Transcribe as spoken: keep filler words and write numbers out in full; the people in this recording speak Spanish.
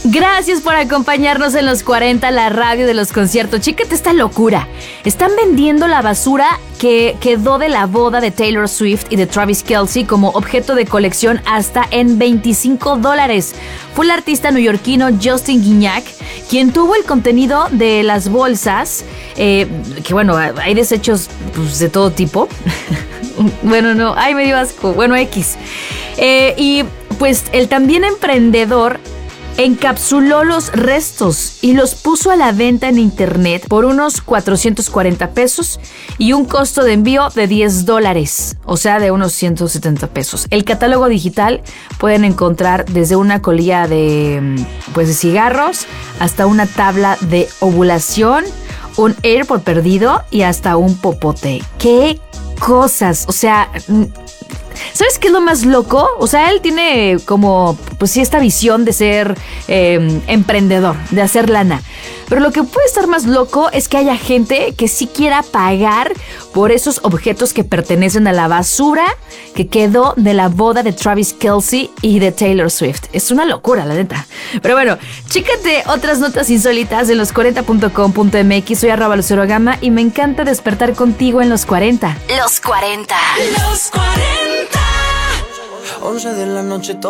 Gracias por acompañarnos en Los cuarenta, la radio de los conciertos. Chécate esta locura. Están vendiendo la basura que quedó de la boda de Taylor Swift y de Travis Kelce como objeto de colección hasta en veinticinco dólares. Fue el artista neoyorquino Justin Guignac quien tuvo el contenido de las bolsas, eh, que bueno, hay desechos pues, de todo tipo. Bueno, no, ay, me dio asco. Bueno, X. Eh, y pues el también emprendedor encapsuló los restos y los puso a la venta en internet por unos cuatrocientos cuarenta pesos y un costo de envío de diez dólares, o sea, de unos ciento setenta pesos. El catálogo digital pueden encontrar desde una colilla de, pues, de cigarros hasta una tabla de ovulación, un AirPod perdido y hasta un popote. ¡Qué cosas! O sea, ¿sabes qué es lo más loco? O sea, él tiene como, pues sí, esta visión de ser eh, emprendedor, de hacer lana. Pero lo que puede estar más loco es que haya gente que sí quiera pagar por esos objetos que pertenecen a la basura que quedó de la boda de Travis Kelce y de Taylor Swift. Es una locura, la neta. Pero bueno, chécate otras notas insólitas en los cuarenta punto com punto m x. Soy arroba Lucero Gama y me encanta despertar contigo en Los cuarenta. Los cuarenta. Los cuarenta. once de la noche.